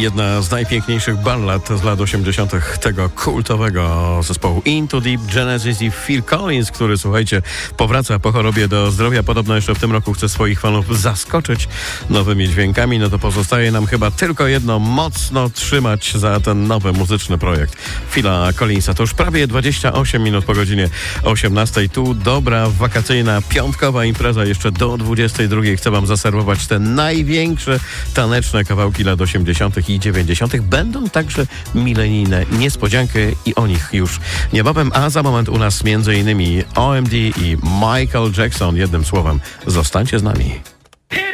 Jedna z najpiękniejszych ballad z lat 80. tego kultowego zespołu Into Deep, Genesis i Phil Collins, który, słuchajcie, powraca po chorobie do zdrowia. Podobno jeszcze w tym roku chce swoich fanów zaskoczyć nowymi dźwiękami. No to pozostaje nam chyba tylko jedno: mocno trzymać za ten nowy muzyczny projekt Phila Collinsa. To już prawie 28 minut po godzinie 18. Tu dobra, wakacyjna, piątkowa impreza jeszcze do 22. Chcę wam zaserwować te największe taneczne kawałki lat 80. i 90. Będą także milenijne niespodzianki i o nich już niebawem, a za moment u nas m.in. OMD i Michael Jackson. Jednym słowem, zostańcie z nami.